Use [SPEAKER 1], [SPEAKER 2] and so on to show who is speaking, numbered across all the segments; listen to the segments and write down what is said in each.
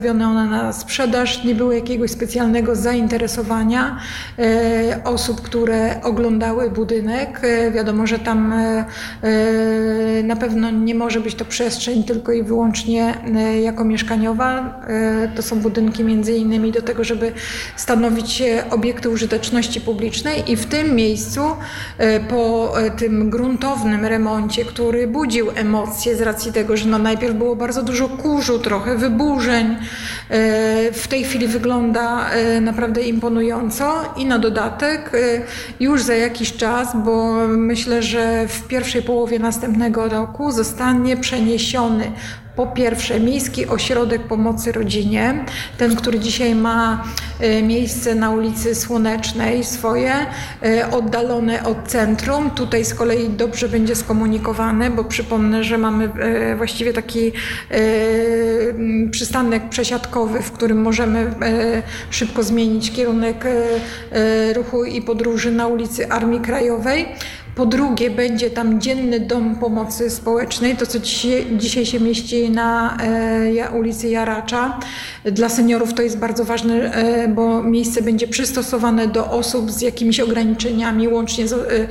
[SPEAKER 1] One na sprzedaż, nie było jakiegoś specjalnego zainteresowania osób, które oglądały budynek. Wiadomo, że tam na pewno nie może być to przestrzeń tylko i wyłącznie jako mieszkaniowa. To są budynki między innymi do tego, żeby stanowić obiekty użyteczności publicznej i w tym miejscu po tym gruntownym remoncie, który budził emocje z racji tego, że najpierw było bardzo dużo kurzu, trochę wyburzeń, w tej chwili wygląda naprawdę imponująco i na dodatek już za jakiś czas, bo myślę, że w pierwszej połowie następnego roku zostanie przeniesiony po pierwsze Miejski Ośrodek Pomocy Rodzinie, ten, który dzisiaj ma miejsce na ulicy Słonecznej swoje, oddalone od centrum. Tutaj z kolei dobrze będzie skomunikowane, bo przypomnę, że mamy właściwie taki przystanek przesiadkowy, w którym możemy szybko zmienić kierunek ruchu i podróży na ulicy Armii Krajowej. Po drugie, będzie tam dzienny dom pomocy społecznej, to co dzisiaj się mieści na ulicy Jaracza. Dla seniorów to jest bardzo ważne, bo miejsce będzie przystosowane do osób z jakimiś ograniczeniami, łącznie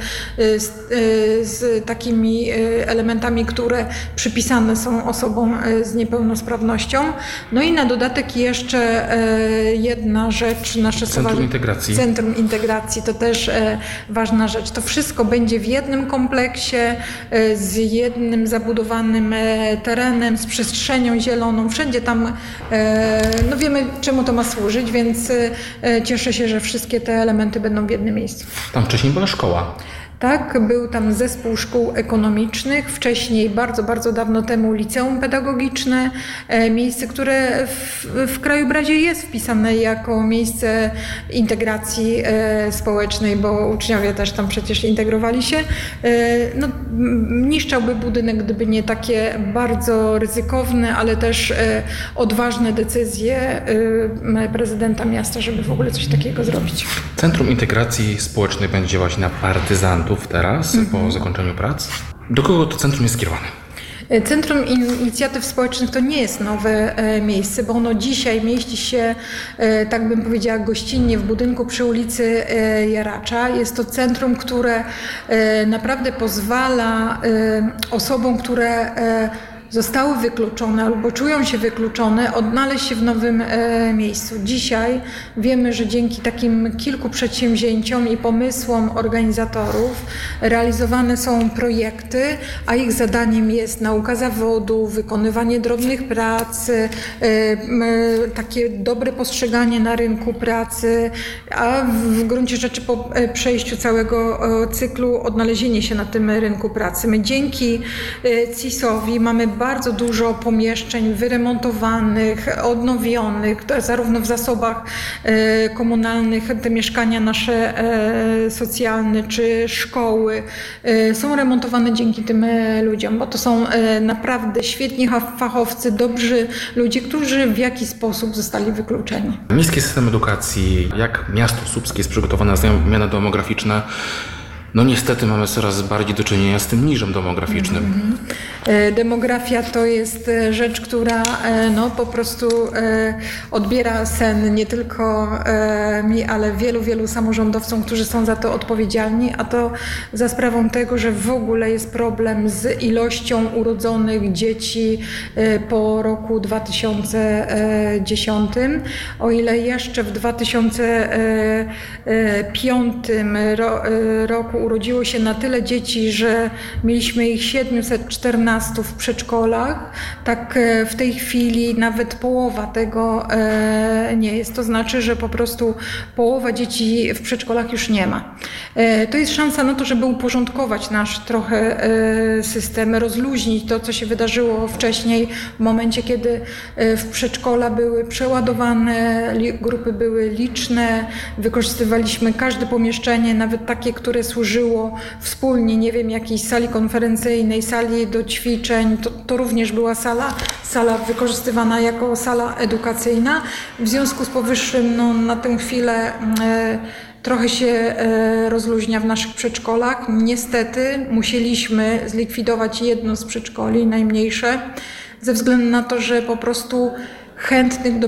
[SPEAKER 1] z takimi elementami, które przypisane są osobom z niepełnosprawnością. No i na dodatek jeszcze jedna rzecz. Centrum Integracji to też ważna rzecz. To wszystko będzie w jednym kompleksie, z jednym zabudowanym terenem, z przestrzenią zieloną. Wszędzie tam wiemy, czemu to ma służyć, więc cieszę się, że wszystkie te elementy będą w jednym miejscu.
[SPEAKER 2] Tam wcześniej była szkoła.
[SPEAKER 1] Tak, był tam zespół szkół ekonomicznych, wcześniej bardzo, bardzo dawno temu liceum pedagogiczne, miejsce, które w krajobrazie jest wpisane jako miejsce integracji społecznej, bo uczniowie też tam przecież integrowali się. Niszczałby budynek, gdyby nie takie bardzo ryzykowne, ale też odważne decyzje prezydenta miasta, żeby w ogóle coś takiego zrobić.
[SPEAKER 2] Centrum Integracji Społecznej będzie działać na partyzantów teraz, po zakończeniu prac. Do kogo to centrum jest skierowane?
[SPEAKER 1] Centrum Inicjatyw Społecznych to nie jest nowe miejsce, bo ono dzisiaj mieści się, tak bym powiedziała, gościnnie w budynku przy ulicy Jaracza. Jest to centrum, które naprawdę pozwala osobom, które zostały wykluczone albo czują się wykluczone, odnaleźć się w nowym miejscu. Dzisiaj wiemy, że dzięki takim kilku przedsięwzięciom i pomysłom organizatorów realizowane są projekty, a ich zadaniem jest nauka zawodu, wykonywanie drobnych prac, takie dobre postrzeganie na rynku pracy, a w gruncie rzeczy po przejściu całego cyklu odnalezienie się na tym rynku pracy. My dzięki CIS-owi mamy bardzo dużo pomieszczeń wyremontowanych, odnowionych, zarówno w zasobach komunalnych, te mieszkania nasze socjalne czy szkoły są remontowane dzięki tym ludziom, bo to są naprawdę świetni fachowcy, dobrzy ludzie, którzy w jakiś sposób zostali wykluczeni.
[SPEAKER 2] Miejski system edukacji, jak miasto słupskie jest przygotowane na zmiany demograficzne? Niestety mamy coraz bardziej do czynienia z tym niżem demograficznym.
[SPEAKER 1] Demografia to jest rzecz, która po prostu odbiera sen nie tylko mi, ale wielu samorządowcom, którzy są za to odpowiedzialni, a to za sprawą tego, że w ogóle jest problem z ilością urodzonych dzieci po roku 2010. O ile jeszcze w 2005 roku urodziło się na tyle dzieci, że mieliśmy ich 714 w przedszkolach, tak w tej chwili nawet połowa tego nie jest. To znaczy, że po prostu połowa dzieci w przedszkolach już nie ma. To jest szansa na to, żeby uporządkować nasz trochę system, rozluźnić to, co się wydarzyło wcześniej, w momencie, kiedy w przedszkola były przeładowane, grupy były liczne, wykorzystywaliśmy każde pomieszczenie, nawet takie, które służyło wspólnie, nie wiem, jakiejś sali konferencyjnej, sali do ćwiczeń, to również była sala wykorzystywana jako sala edukacyjna. W związku z powyższym na tę chwilę trochę się rozluźnia w naszych przedszkolach. Niestety musieliśmy zlikwidować jedno z przedszkoli, najmniejsze, ze względu na to, że po prostu chętnych do